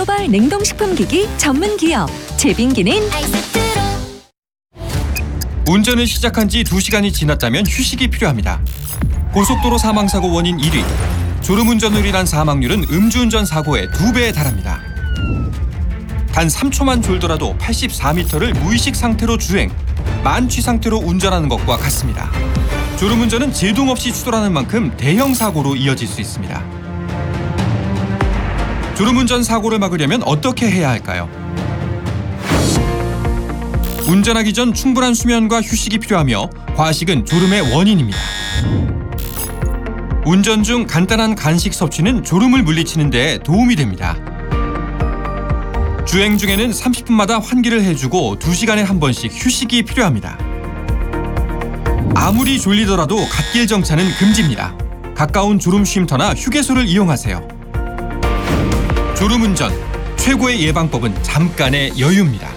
글로벌 냉동식품기기 전문 기업 제빙기는 아이스트로. 운전을 시작한 지 2시간이 지났다면 휴식이 필요합니다. 고속도로 사망사고 원인 1위. 졸음운전으로 인한 사망률은 음주운전 사고의 2배에 달합니다. 단 3초만 졸더라도 84m를 무의식 상태로 주행, 만취 상태로 운전하는 것과 같습니다. 졸음운전은 제동 없이 추돌하는 만큼 대형 사고로 이어질 수 있습니다. 졸음운전 사고를 막으려면 어떻게 해야 할까요? 운전하기 전 충분한 수면과 휴식이 필요하며 과식은 졸음의 원인입니다. 운전 중 간단한 간식 섭취는 졸음을 물리치는 데 도움이 됩니다. 주행 중에는 30분마다 환기를 해주고 2시간에 한 번씩 휴식이 필요합니다. 아무리 졸리더라도 갓길 정차는 금지입니다. 가까운 졸음 쉼터나 휴게소를 이용하세요. 졸음운전, 최고의 예방법은 잠깐의 여유입니다.